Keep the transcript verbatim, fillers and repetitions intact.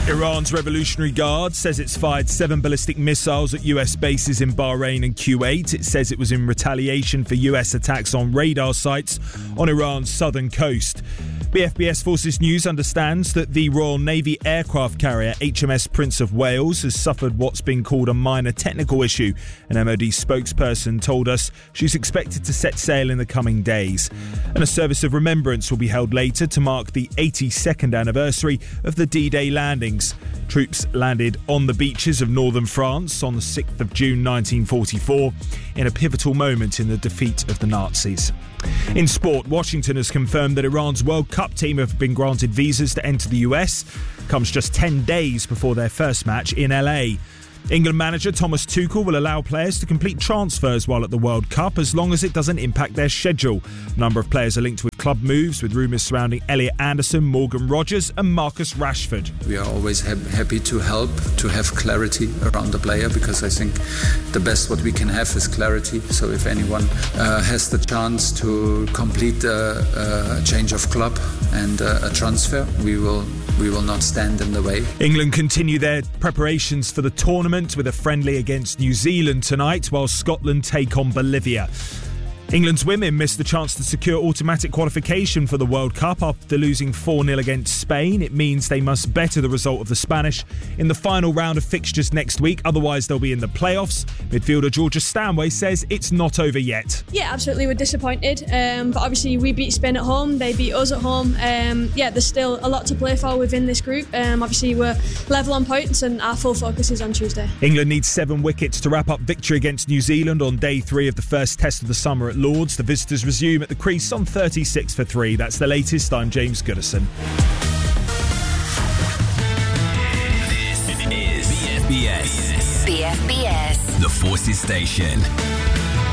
Iran's Revolutionary Guard says it's fired seven ballistic missiles at U S bases in Bahrain and Kuwait. It says it was in retaliation for U S attacks on radar sites on Iran's southern coast. B F B S Forces News understands that the Royal Navy aircraft carrier H M S Prince of Wales has suffered what's been called a minor technical issue. An M O D spokesperson told us she's expected to set sail in the coming days. And a service of remembrance will be held later to mark the eighty-second anniversary of the D-Day landings. Troops landed on the beaches of northern France on the sixth of June nineteen forty-four in a pivotal moment in the defeat of the Nazis. In sport, Washington has confirmed that Iran's World Cup team have been granted visas to enter the U S. Comes just ten days before their first match in L A. England manager Thomas Tuchel will allow players to complete transfers while at the World Cup as long as it doesn't impact their schedule. A number of players are linked with club moves, with rumours surrounding Elliot Anderson, Morgan Rogers and Marcus Rashford. We are always ha- happy to help, to have clarity around the player, because I think the best what we can have is clarity. So if anyone uh, has the chance to complete a, a change of club and a, a transfer, we will we will not stand in the way. England continue their preparations for the tournament with a friendly against New Zealand tonight, while Scotland take on Bolivia. England's women missed the chance to secure automatic qualification for the World Cup after losing four nil against Spain. It means they must better the result of the Spanish in the final round of fixtures next week, otherwise they'll be in the playoffs. Midfielder Georgia Stanway says it's not over yet. Yeah, absolutely, we're disappointed, um, but obviously we beat Spain at home, they beat us at home. Um, yeah, there's still a lot to play for within this group. Um, obviously we're level on points and our full focus is on Tuesday. England needs seven wickets to wrap up victory against New Zealand on day three of the first test of the summer at Lords. The visitors resume at the crease on thirty-six for three. That's the latest. I'm James Goodison. This is B F B S. B F B S. The Forces Station.